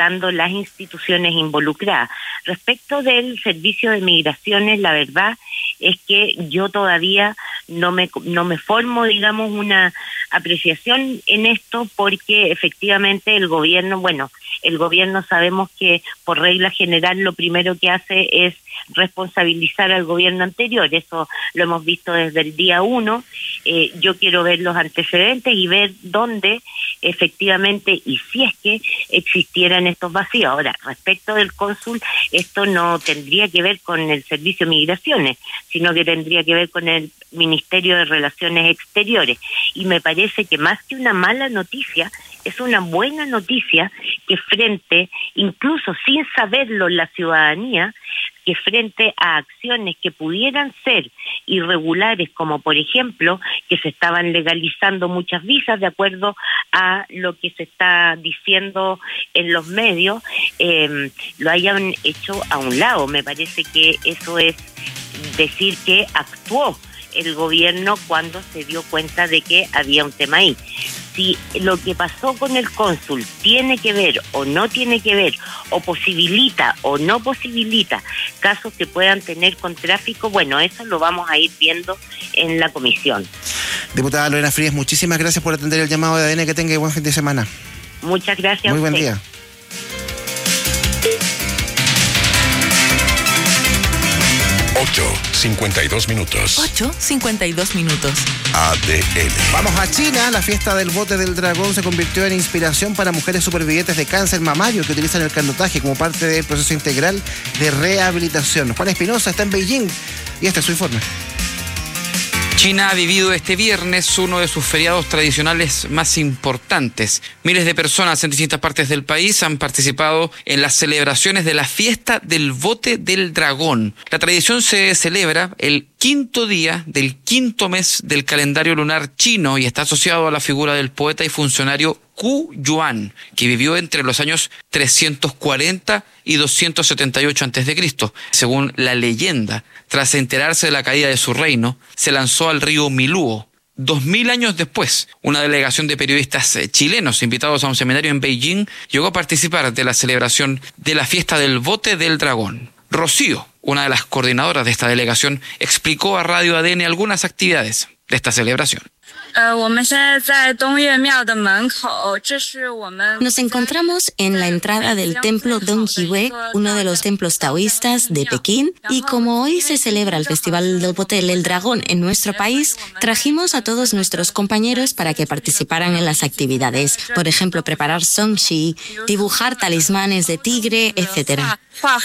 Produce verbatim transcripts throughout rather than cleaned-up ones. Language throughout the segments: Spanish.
estando las instituciones involucradas. Respecto del servicio de migraciones, la verdad es que yo todavía no me no me formo, digamos, una apreciación en esto, porque efectivamente el gobierno, bueno, el gobierno sabemos que por regla general lo primero que hace es responsabilizar al gobierno anterior. Eso lo hemos visto desde el día uno. Eh, yo quiero ver los antecedentes y ver dónde efectivamente y si es que existieran estos vacíos. Ahora, respecto del cónsul, esto no tendría que ver con el Servicio de Migraciones, sino que tendría que ver con el Ministerio de Relaciones Exteriores. Y me parece que más que una mala noticia, es una buena noticia que frente, incluso sin saberlo la ciudadanía, que frente a acciones que pudieran ser irregulares, como por ejemplo que se estaban legalizando muchas visas de acuerdo a lo que se está diciendo en los medios, eh, lo hayan hecho a un lado. Me parece que eso es decir que actuó el gobierno cuando se dio cuenta de que había un tema ahí. Si lo que pasó con el cónsul tiene que ver o no tiene que ver, o posibilita o no posibilita casos que puedan tener con tráfico, bueno, eso lo vamos a ir viendo en la comisión. Diputada Lorena Frías, muchísimas gracias por atender el llamado de A D N. Que tenga buen fin de semana. Muchas gracias. Muy buen día. ocho cincuenta y dos minutos. ocho cincuenta y dos minutos. A D N. Vamos a China. La fiesta del bote del dragón se convirtió en inspiración para mujeres supervivientes de cáncer mamario que utilizan el canotaje como parte del proceso integral de rehabilitación. Juan Espinosa está en Beijing y este es su informe. China ha vivido este viernes uno de sus feriados tradicionales más importantes. Miles de personas en distintas partes del país han participado en las celebraciones de la fiesta del bote del dragón. La tradición se celebra el quinto día del quinto mes del calendario lunar chino y está asociado a la figura del poeta y funcionario Qu Yuan, que vivió entre los años trescientos cuarenta y doscientos setenta y ocho antes de Cristo. Según la leyenda, tras enterarse de la caída de su reino, se lanzó al río Miluo. Dos mil años después, una delegación de periodistas chilenos invitados a un seminario en Beijing llegó a participar de la celebración de la fiesta del bote del dragón. Rocío, una de las coordinadoras de esta delegación, explicó a Radio A D N algunas actividades de esta celebración. Nos encontramos en la entrada del templo Donghue, uno de los templos taoístas de Pekín, y como hoy se celebra el Festival del Bote del Dragón en nuestro país, trajimos a todos nuestros compañeros para que participaran en las actividades, por ejemplo, preparar songxi, dibujar talismanes de tigre, etcétera.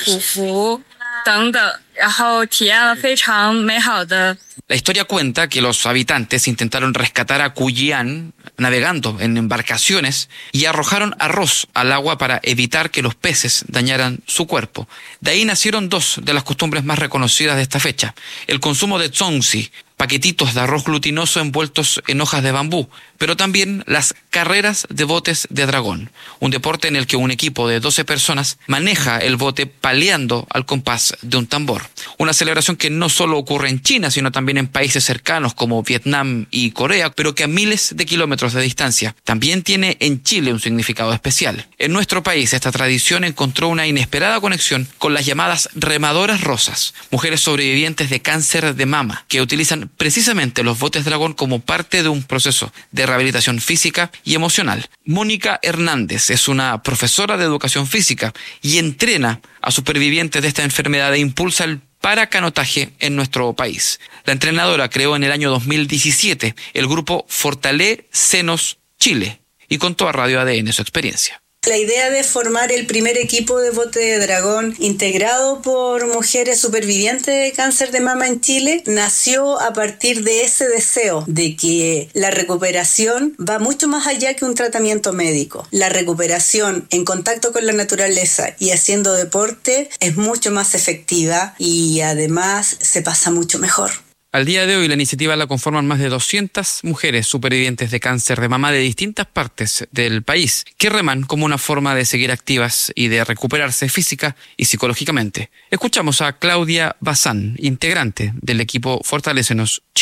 La historia cuenta que los habitantes intentaron rescatar a Qu Yuan navegando en embarcaciones y arrojaron arroz al agua para evitar que los peces dañaran su cuerpo. De ahí nacieron dos de las costumbres más reconocidas de esta fecha: el consumo de zongxi, paquetitos de arroz glutinoso envueltos en hojas de bambú, pero también las carreras de botes de dragón, un deporte en el que un equipo de doce personas maneja el bote paleando al compás de un tambor. Una celebración que no solo ocurre en China, sino también en países cercanos como Vietnam y Corea, pero que a miles de kilómetros de distancia también tiene en Chile un significado especial. En nuestro país, esta tradición encontró una inesperada conexión con las llamadas remadoras rosas, mujeres sobrevivientes de cáncer de mama, que utilizan precisamente los botes dragón como parte de un proceso de rehabilitación física y emocional. Mónica Hernández es una profesora de educación física y entrena a supervivientes de esta enfermedad e impulsa el paracanotaje en nuestro país. La entrenadora creó en el año dos mil diecisiete el grupo Fortalé Senos Chile y contó a Radio A D N su experiencia. La idea de formar el primer equipo de bote de dragón integrado por mujeres supervivientes de cáncer de mama en Chile nació a partir de ese deseo de que la recuperación va mucho más allá que un tratamiento médico. La recuperación en contacto con la naturaleza y haciendo deporte es mucho más efectiva y además se pasa mucho mejor. Al día de hoy, la iniciativa la conforman más de doscientas mujeres supervivientes de cáncer de mama de distintas partes del país, que reman como una forma de seguir activas y de recuperarse física y psicológicamente. Escuchamos a Claudia Bazán, integrante del equipo Fortalécenos Chile.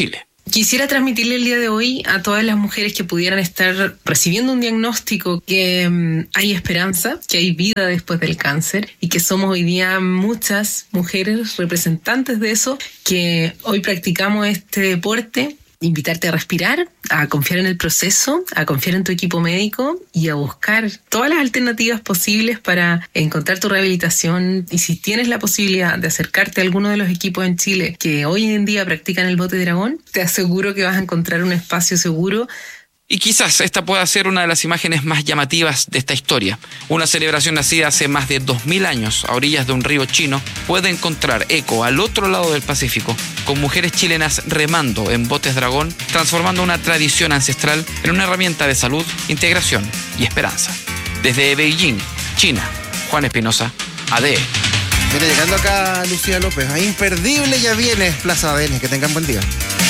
Quisiera transmitirle el día de hoy a todas las mujeres que pudieran estar recibiendo un diagnóstico que um, hay esperanza, que hay vida después del cáncer y que somos hoy día muchas mujeres representantes de eso, que hoy practicamos este deporte. Invitarte a respirar, a confiar en el proceso, a confiar en tu equipo médico y a buscar todas las alternativas posibles para encontrar tu rehabilitación. Y si tienes la posibilidad de acercarte a alguno de los equipos en Chile que hoy en día practican el bote dragón, te aseguro que vas a encontrar un espacio seguro. Y quizás esta pueda ser una de las imágenes más llamativas de esta historia. Una celebración nacida hace más de dos mil años a orillas de un río chino puede encontrar eco al otro lado del Pacífico, con mujeres chilenas remando en botes dragón, transformando una tradición ancestral en una herramienta de salud, integración y esperanza. Desde Beijing, China, Juan Espinosa, A D N. Viene llegando acá Lucía López. A imperdible ya viene Plaza A D N. Que tengan buen día.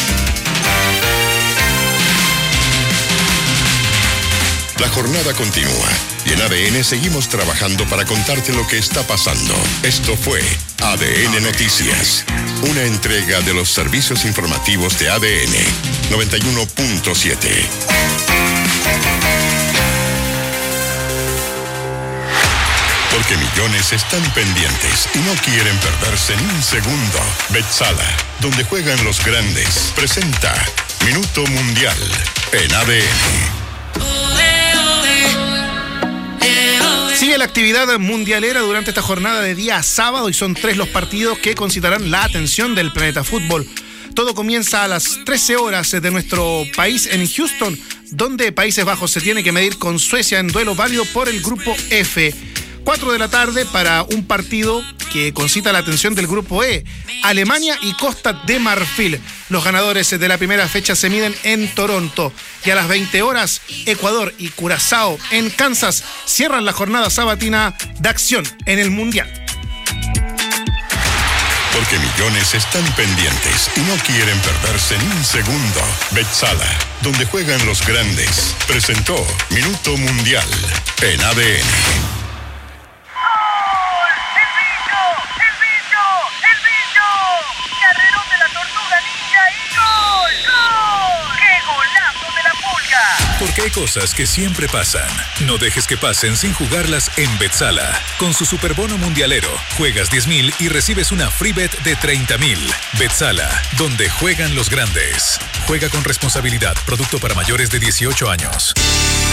La jornada continúa y en A D N seguimos trabajando para contarte lo que está pasando. Esto fue A D N Noticias, una entrega de los servicios informativos de A D N noventa y uno punto siete. Porque millones están pendientes y no quieren perderse ni un segundo. Betzala, donde juegan los grandes, presenta Minuto Mundial en A D N. Sigue la actividad mundialera durante esta jornada de día sábado y son tres los partidos que concitarán la atención del planeta fútbol. Todo comienza a las trece horas de nuestro país en Houston, donde Países Bajos se tiene que medir con Suecia en duelo válido por el grupo F. cuatro de la tarde para un partido que concita la atención del grupo E, Alemania y Costa de Marfil. Los ganadores de la primera fecha se miden en Toronto. Y a las veinte horas, Ecuador y Curazao en Kansas cierran la jornada sabatina de acción en el Mundial. Porque millones están pendientes y no quieren perderse ni un segundo. Betzala, donde juegan los grandes, presentó Minuto Mundial en A D N. Porque hay cosas que siempre pasan. No dejes que pasen sin jugarlas en Betzala. Con su superbono mundialero, juegas diez mil y recibes una free bet de treinta mil. Betzala, donde juegan los grandes. Juega con responsabilidad. Producto para mayores de dieciocho años.